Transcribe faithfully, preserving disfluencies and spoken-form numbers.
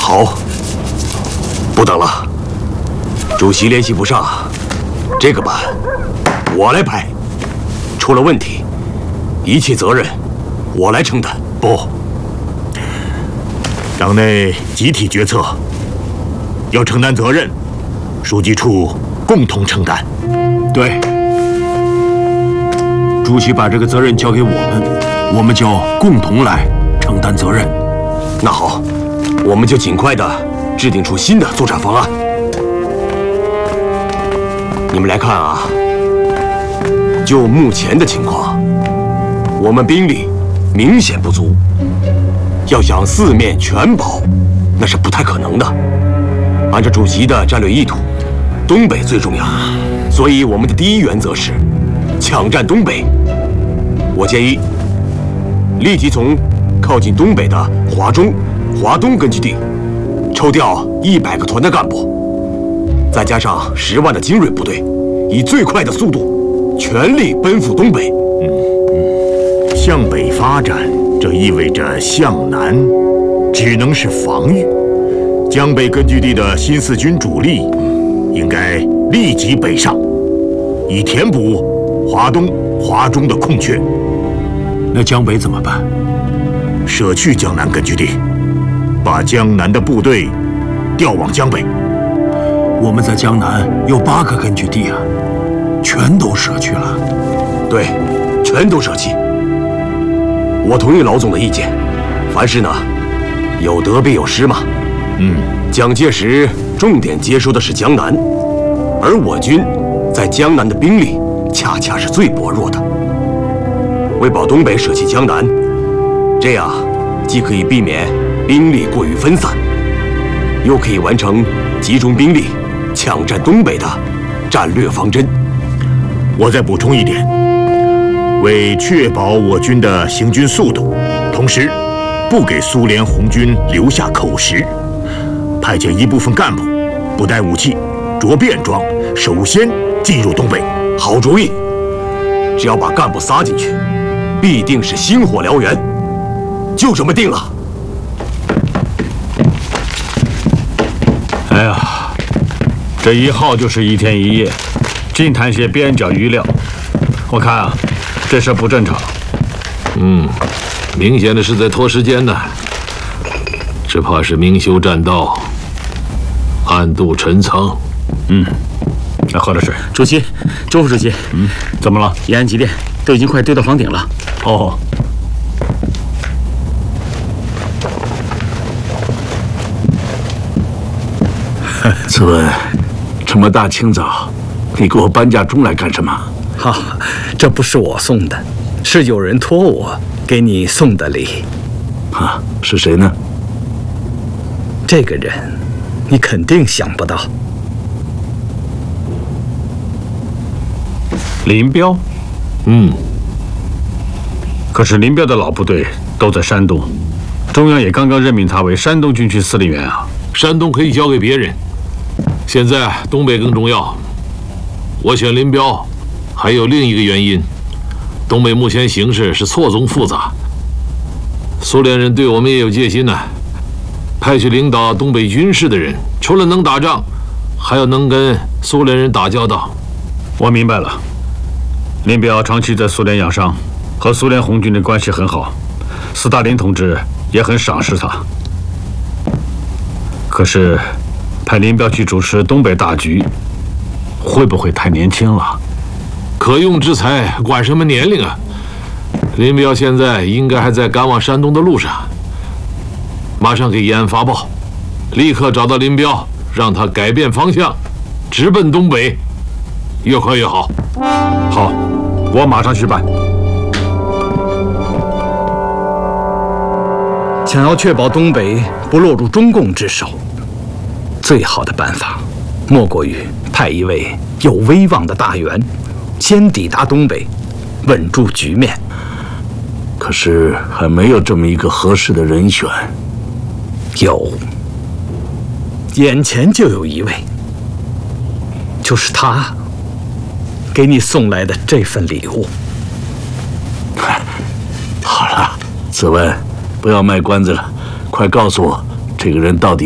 好，不等了。主席联系不上，这个班我来排。出了问题，一切责任我来承担。 不，党内集体决策，要承担责任，书记处共同承担。 对，主席把这个责任交给我们，我们就共同来承担责任。 那好，我们就尽快的制定出新的作战方案。你们来看啊，就目前的情况，我们兵力明显不足，要想四面全保，那是不太可能的。按照主席的战略意图，东北最重要，所以我们的第一原则是抢占东北。我建议立即从靠近东北的华中、华东根据地抽调一百个团的干部，再加上十万的精锐部队，以最快的速度全力奔赴东北。 嗯嗯，向北发展，这意味着向南只能是防御。江北根据地的新四军主力应该立即北上，以填补华东、华中的空缺。 那江北怎么办？ 舍去江南根据地，把江南的部队调往江北。 我们在江南有八个根据地啊，全都舍去了。 对，全都舍弃。我同意老总的意见，凡事呢，有得必有失嘛。 嗯， 蒋介石重点接收的是江南，而我军在江南的兵力恰恰是最薄弱的。为保东北，舍弃江南，这样既可以避免兵力过于分散，又可以完成集中兵力抢占东北的战略方针。 我再补充一点，为确保我军的行军速度，同时不给苏联红军留下口实，派遣一部分干部不带武器，着便装，首先进入东北。 好主意，只要把干部撒进去，必定是星火燎原。就这么定了。 哎呀，这一耗就是一天一夜，净谈些边角余料。我看啊，这事不正常。 嗯，明显的是在拖时间呢。只怕是明修栈道，暗度陈仓。 嗯，来喝点水。 主席，周副主席， 嗯，怎么了？ 延安急电都已经快堆到房顶了。 哦。 子文，这么大清早，你给我搬架钟来干什么？ 哈、哦，这不是我送的，是有人托我给你送的礼。 啊，是谁呢？ 这个人，你肯定想不到。 林彪， 嗯， 可是林彪的老部队都在山东，中央也刚刚任命他为山东军区司令员啊。 山东可以交给别人，现在东北更重要。我选林彪，还有另一个原因，东北目前形势是错综复杂，苏联人对我们也有戒心呢、啊。派去领导东北军事的人，除了能打仗，还要能跟苏联人打交道。 我明白了，林彪长期在苏联养伤，和苏联红军的关系很好，斯大林同志也很赏识他。可是，派林彪去主持东北大局，会不会太年轻了？ 可用之才，管什么年龄啊？林彪现在应该还在赶往山东的路上。马上给延安发报，立刻找到林彪，让他改变方向，直奔东北，越快越好。 好，我马上去办。 想要确保东北不落入中共之手，最好的办法，莫过于派一位有威望的大员，先抵达东北，稳住局面。 可是还没有这么一个合适的人选。 有，眼前就有一位，就是他给你送来的这份礼物。 好了，子文，不要卖关子了，快告诉我这个人到底